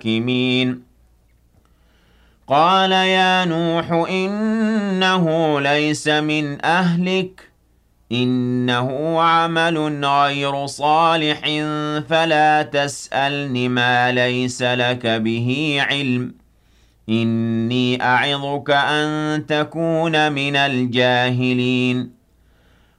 مُتَحَكِّمِينَ قَالَ يَا نُوحُ إِنَّهُ لَيْسَ مِنْ أَهْلِكَ إِنَّهُ عَمَلٌ غَيْرُ صَالِحٍ فَلَا تَسْأَلْنِ مَا لَيْسَ لَكَ بِهِ عِلْمٌ إِنِّي أَعِظُكَ أَن تَكُونَ مِنَ الْجَاهِلِينَ